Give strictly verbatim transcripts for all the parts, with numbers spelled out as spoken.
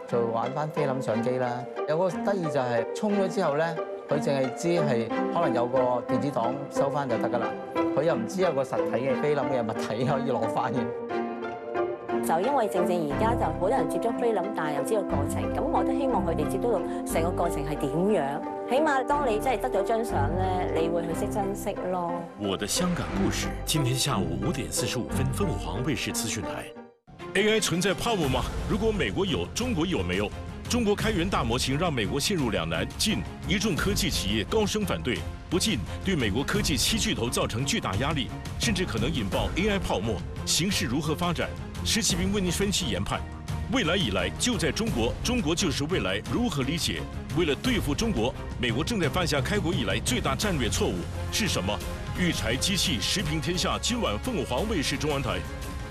就玩翻菲林相機啦。有個得意就係沖咗之後咧，佢淨係知係可能有個電子檔收翻就得㗎啦，佢又唔知有個實體嘅菲林嘅物體可以攞翻嘅。 就因為正正而家就好多人接觸菲林，但係又知道過程，咁我都希望佢哋接觸到成個過程係點樣。起碼當你真係得咗張相咧，你會去識珍惜咯。 我的香港故事，今天下午五點四十五分，鳳凰衛視資訊台。A I 存在泡沫嗎？如果美國有，中國有沒有？中國開源大模型讓美國陷入兩難，禁一眾科技企業高聲反對，不禁對美國科技七巨頭造成巨大壓力，甚至可能引爆 A I 泡沫。形勢如何發展？施啟斌為您分析研判。未來以來就在中國，中國就是未來，如何理解？為了對付中國，美國正在犯下開國以來最大戰略錯誤是什麼？育才機器時評天下，今晚鳳凰衛視中文台。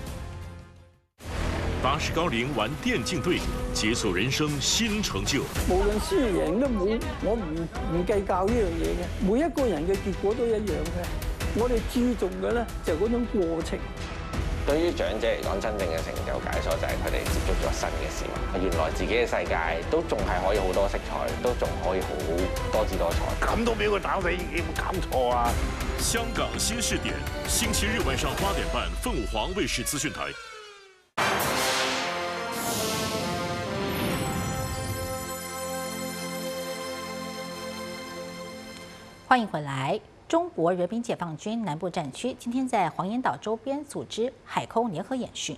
八十高齡玩電競隊，解鎖人生新成就。 無論輸贏都冇，我唔唔計較呢樣嘢嘅。每一個人嘅結果都一樣嘅。我哋注重嘅咧就係嗰種過程。 對於長者嚟講，真正嘅成就解鎖就係佢哋接觸咗新嘅事物。原來自己嘅世界都仲係可以好多色彩，都仲可以好多姿多彩。咁都俾佢打死，有冇搞錯啊？ 香港新視點，星期日晚上八點半，鳳凰衛視資訊台。 歡迎回來。中國人民解放軍南部戰區今天在黃岩島周邊組織海空聯合演訓。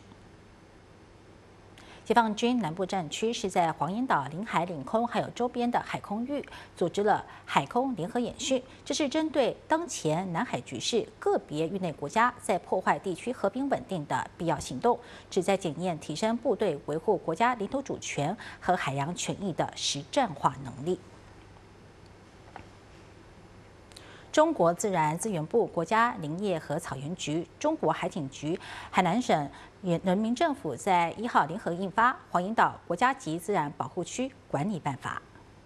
解放軍南部戰區是在黃岩島領海、領空還有周邊的海空域組織了海空聯合演訓，這是針對當前南海局勢個別域內國家在破壞地區和平穩定的必要行動，旨在檢驗提升部隊維護國家領土主權和海洋權益的實戰化能力。中國自然資源部、國家林業和草原局、中國海警局、海南省人民政府在一號聯合印發《黃岩島國家級自然保護區管理辦法》。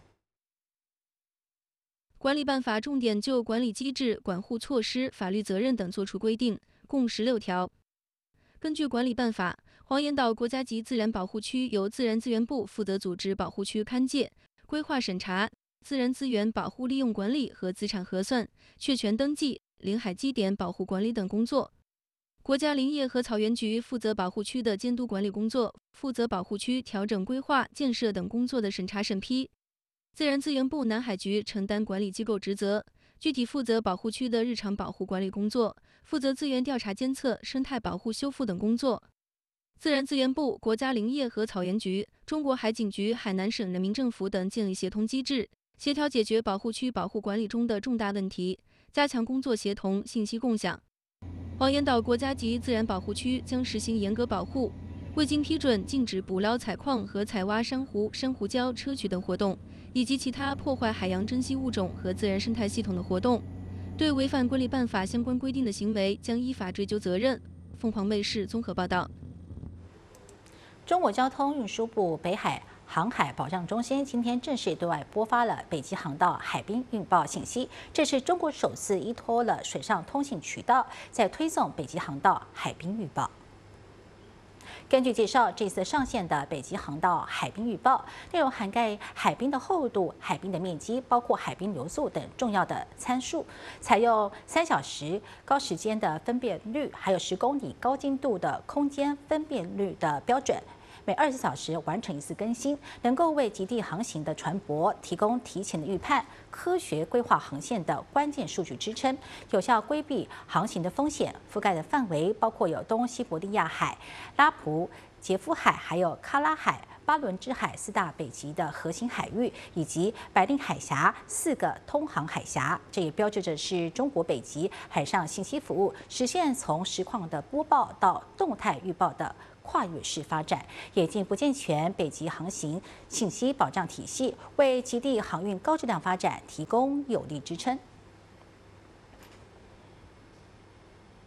管理辦法重點就管理機制、管護措施、法律責任等作出規定，共十六條。根據管理辦法，黃岩島國家級自然保護區由自然資源部負責組織保護區勘界、規劃審查、自然資源保護利用管理和資產核算、確權登記、領海基點保護管理等工作。國家林業和草原局負責保護區的監督管理工作，負責保護區調整規劃、建設等工作的審查審批。自然資源部南海局承擔管理機構職責，具體負責保護區的日常保護管理工作，負責資源調查監測、生態保護修復等工作。自然資源部、國家林業和草原局、中國海警局、海南省人民政府等建立協同機制，協調解決保護區保護管理中的重大問題，加強工作協同、信息共享。黃岩島國家級自然保護區將實行嚴格保護，未經批准禁止捕撈、採礦和採挖珊瑚、珊瑚礁、硨磲等活動，以及其他破壞海洋珍稀物種和自然生態系統的活動。對違反管理辦法相關規定的行為，將依法追究責任。鳳凰衛視綜合報道。 中國交通運輸部北海航海保障中心今天正式對外播發了北極航道海濱預報信息，這是中國首次依託了水上通信渠道，在推送北極航道海濱預報。根據介紹，這次上線的北極航道海濱預報內容涵蓋海冰的厚度、海冰的面積，包括海冰流速等重要的參數，採用三小時高時間的分辨率，還有十公里高精度的空間分辨率的標準。每二十小時完成一次更新，能夠為極地航行的船舶提供提前的預判、科學規劃航線的關鍵數據支撐，有效規避航行的風險。覆蓋的範圍包括有東西伯利亞海、拉普傑夫海，還有喀拉海、巴倫支海四大北極的核心海域，以及白令海峽四個通航海峽。這也標誌着是中國北極海上信息服務實現從實況的播報到動態預報的跨越式發展，也進一步健全北極航行信息保障體系，為極地航運高質量發展提供有力支撐。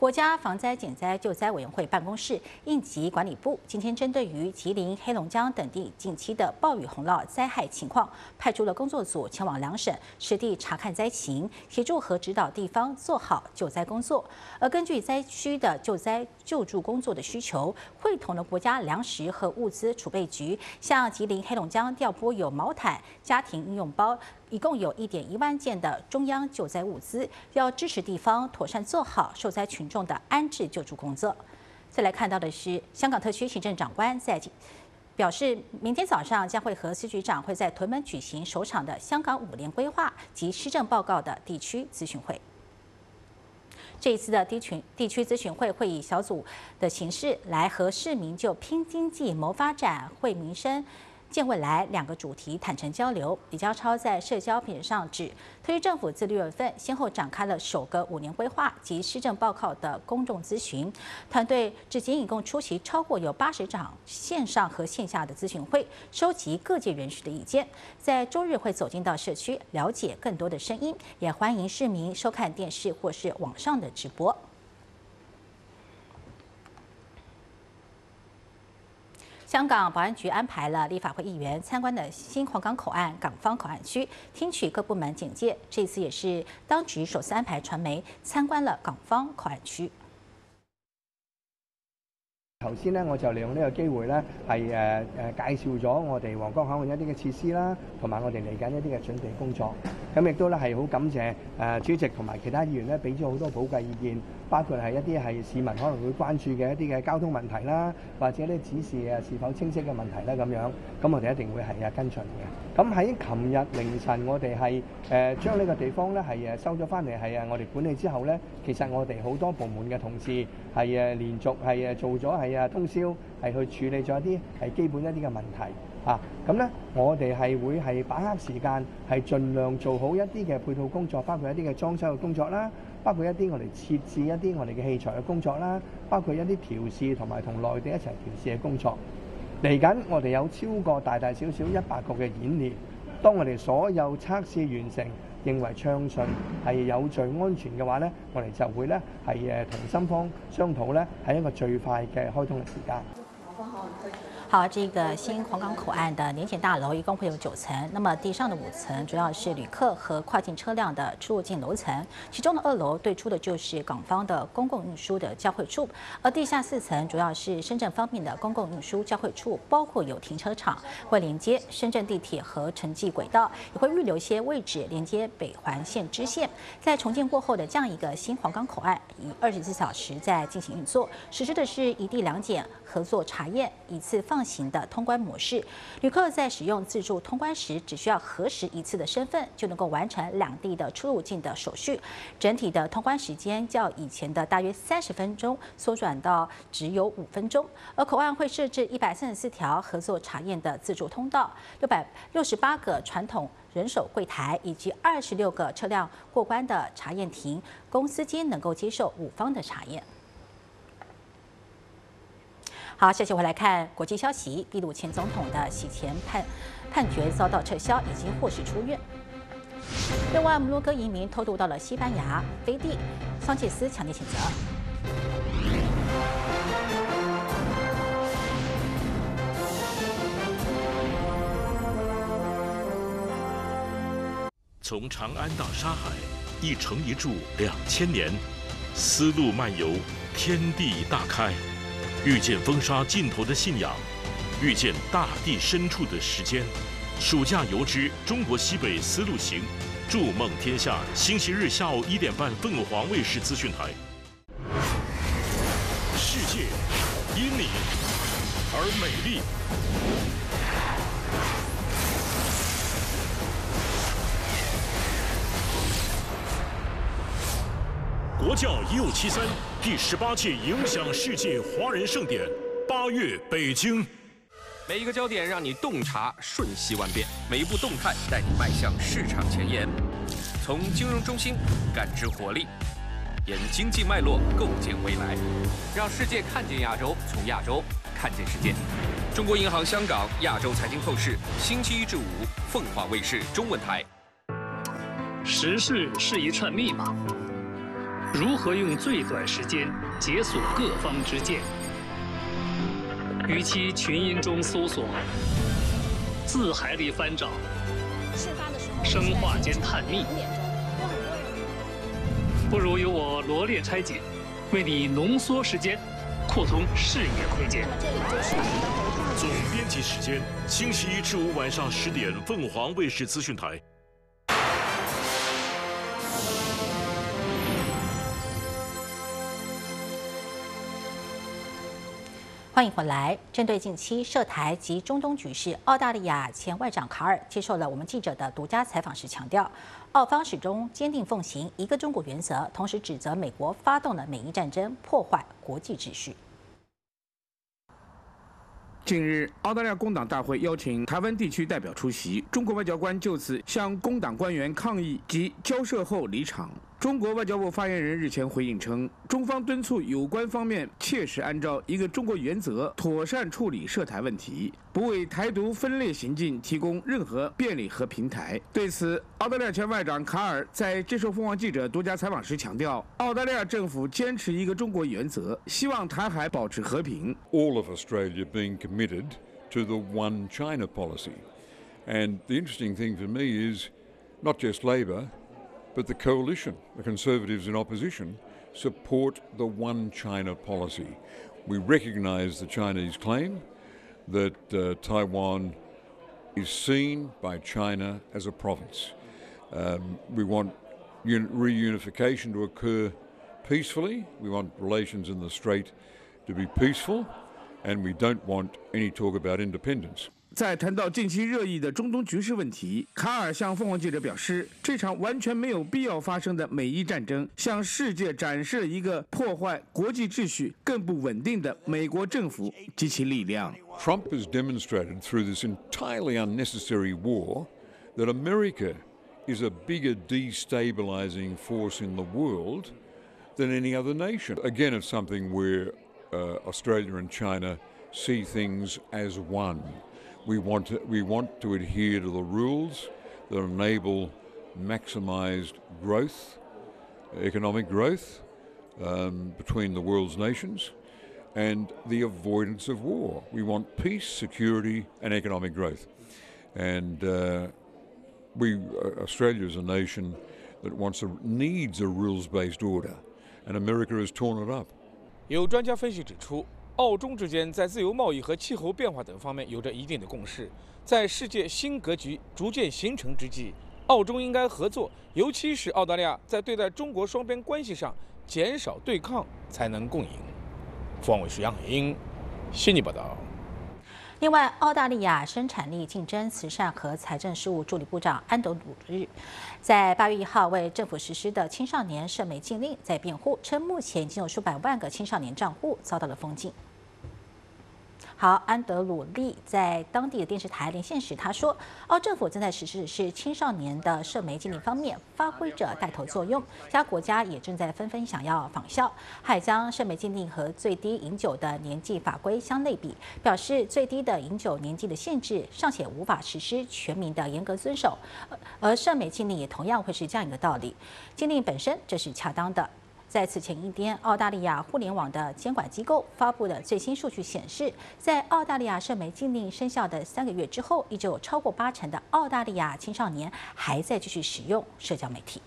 国家防灾减灾救灾委员会办公室应急管理部今天针对于吉林、黑龙江等地近期的暴雨洪涝灾害情况，派出了工作组前往两省实地查看灾情，协助和指导地方做好救灾工作。而根据灾区的救灾救助工作的需求，会同了国家粮食和物资储备局向吉林、黑龙江调拨有毛毯、家庭应用包。一共有一点一万件的中央救灾物资，要支持地方妥善做好受灾群众的安置救助工作。再来看到的是，香港特区行政长官在表示，明天早上将会和司局长会在屯门举行首场的香港五年规划及施政报告的地区咨询会。这一次的地群地区咨询会会以小组的形式来和市民就拼经济、谋发展、惠民生、建未来两个主题坦诚交流。李家超在社交平台上指，特区政府自六月份先后展开了首个五年规划及施政报告的公众咨询，团队至今一共出席超过有八十场线上和线下的咨询会，收集各界人士的意见。在周日会走进到社区，了解更多的声音，也欢迎市民收看电视或是网上的直播。香港保安局安排了立法会议员参观的新皇岗口岸港方口岸区，听取各部门简介。这次也是当局首次安排传媒参观了港方口岸區。 頭先咧，我就利用呢個機會咧，係誒誒介紹咗我哋皇崗口岸一啲嘅設施啦，同埋我哋嚟緊一啲嘅準備工作。咁亦都咧係好感謝誒主席同埋其他議員咧，俾咗好多寶貴意見，包括係一啲係市民可能會關注嘅一啲嘅交通問題啦，或者咧指示誒是否清晰嘅問題咧咁樣。咁我哋一定會係啊跟進嘅。咁喺琴日凌晨，我哋係誒將呢個地方咧係誒收咗翻嚟，係誒我哋管理之後咧，其實我哋好多部門嘅同事係誒連續係誒做咗係啊通宵係去處理咗一啲係基本一啲嘅問題啊。咁咧，我哋係會係把握時間係盡量做好一啲嘅配套工作，包括一啲嘅裝修嘅工作啦，包括一啲我哋設置一啲我哋嘅器材嘅工作啦，包括一啲調試同埋同內地一齊調試嘅工作。嚟緊，我哋有超過大大小小一百個嘅演練。當我哋所有測試完成，認為暢順係有序安全嘅話咧，我哋就會咧係誒同深方商討咧係一個最快嘅開通嘅時間。 好，这个新皇岗口岸的年检大楼一共会有九层，那么地上的五层主要是旅客和跨境车辆的出入境楼层，其中的二楼对出的就是港方的公共运输的交汇处，而地下四层主要是深圳方面的公共运输交汇处，包括有停车场，会连接深圳地铁和城际轨道，也会预留一些位置连接北环线支线。在重建过后的这样一个新皇岗口岸，以二十四小时在进行运作，实施的是一地两检、合作查验、一次放行的通关模式。旅客在使用自助通关时，只需要核实一次的身份，就能够完成两地的出入境的手续。整体的通关时间较以前的大约三十分钟缩短到只有五分钟。而口岸会设置一百三十四条合作查验的自助通道，六百六十八个传统人手柜台，以及二十六个车辆过关的查验亭，供司机能够接受五方的查验。好，下期回来看国际消息。秘鲁前总统的洗钱判判决遭到撤销，已经获释出院。六万摩洛哥移民偷渡到了西班牙飞地，桑切斯强烈谴责。 从长安到沙海，一城一柱两千年，丝路漫游，天地大开。遇见风沙尽头的信仰，遇见大地深处的时间。暑假游之中国西北丝路行，筑梦天下。星期日下午一点半，凤凰卫视资讯台。世界因你而美丽。国教一五七三第十八届影响世界华人盛典，八月北京。 每一个焦点让你洞察瞬息万变，每一步动态带你迈向市场前沿。从金融中心感知活力，沿经济脉络构建未来，让世界看见亚洲，从亚洲看见世界。中国银行香港亚洲财经透视，星期一至五，凤凰卫视中文台。 时事是一串密码。 如何用最短时间解锁各方之见？与其群音中搜索，字海里翻找，生化间探秘，不如由我罗列拆解，为你浓缩时间，扩通视野空间。 总编辑时间：星期一至五晚上十点，凤凰卫视资讯台。 欢迎回来。针对近期涉台及中东局势，澳大利亚前外长卡尔接受了我们记者的独家采访时强调，澳方始终坚定奉行一个中国原则，同时指责美国发动了美伊战争，破坏国际秩序。 近日，澳大利亚工党大会邀请台湾地区代表出席，中国外交官就此向工党官员抗议及交涉后离场。中国外交部发言人日前回应称，中方敦促有关方面切实按照一个中国原则妥善处理涉台问题，不为台独分裂行径提供任何便利和平台。对此，澳大利亚前外长卡尔在接受凤凰记者独家采访时强调，澳大利亚政府坚持一个中国原则，希望台海保持和平。 All of Australia being committed to the one China policy. And the interesting thing for me is not just Labor, but the coalition, the Conservatives in opposition, support the one China policy. We recognise the Chinese claim that uh, Taiwan is seen by China as a province. Um, we want un- reunification to occur peacefully. We want relations in the Strait to be peaceful, and we don't want any talk about independence. 在谈到近期热议的中东局势问题，卡尔向凤凰记者表示，这场完全没有必要发生的美伊战争，向世界展示了一个破坏国际秩序、更不稳定的美国政府及其力量。 Trump has demonstrated through this entirely unnecessary war that America is a bigger destabilizing force in the world than any other nation. Again, it's something where uh, Australia and China see things as one. We want to, we want to adhere to the rules that enable maximized growth, economic growth um, between the world's nations, and the avoidance of war. We want peace, security, and economic growth. And uh, we, uh, Australia is a nation that wants a, needs a rules-based order, and America has torn it up. 有专家分析指出，澳中之间在自由贸易和气候变化等方面有着一定的共识。在世界新格局逐渐形成之际，澳中应该合作，尤其是澳大利亚在对待中国双边关系上减少对抗，才能共赢。凤凰卫视杨海英悉尼报道。 另外，澳大利亚生产力竞争、慈善和财政事务助理部长安德鲁日，在八月一号为政府实施的青少年社媒禁令在辩护，称目前已经有数百万个青少年账户遭到了封禁。好，安德鲁利在当地的电视台连线时，他说，澳政府正在实施的是青少年的社媒禁令方面发挥着带头作用，其他国家也正在纷纷想要仿效，还将社媒禁令和最低饮酒的年纪法规相类比，表示最低的饮酒年纪的限制尚且无法实施全民的严格遵守，而社媒禁令也同样会是这样一个道理，禁令本身这是恰当的。在此前一天，澳大利亚互联网的监管机构发布的最新数据显示，在澳大利亚社媒禁令生效的三个月之后，依旧有超过八成的澳大利亚青少年还在继续使用社交媒体。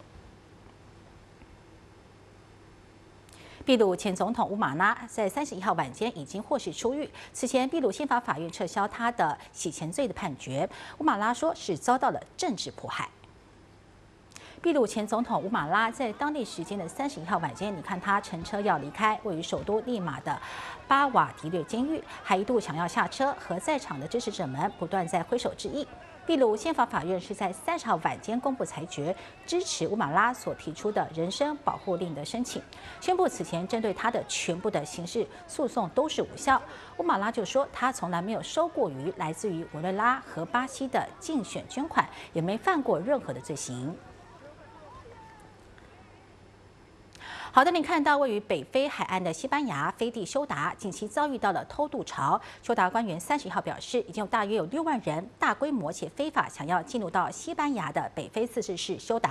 秘鲁前总统乌马拉在三十一号晚间已经获释出狱。此前，秘鲁宪法法院撤销他的洗钱罪的判决。乌马拉说是遭到了政治迫害。秘鲁前总统乌马拉在当地时间的三十一号晚间，你看他乘车要离开位于首都利马的巴瓦迪略监狱，还一度想要下车，和在场的支持者们不断在挥手致意。秘鲁宪法法院是在三十号晚间公布裁决，支持乌马拉所提出的人身保护令的申请，宣布此前针对他的全部的刑事诉讼都是无效。乌马拉就说，他从来没有收过于来自于委内瑞拉和巴西的竞选捐款，也没犯过任何的罪行。好的，你看到位于北非海岸的西班牙飞地休达，近期遭遇到了偷渡潮。休达官员三十一号表示，已经有大约有六万人大规模且非法想要进入到西班牙的北非自治市休达。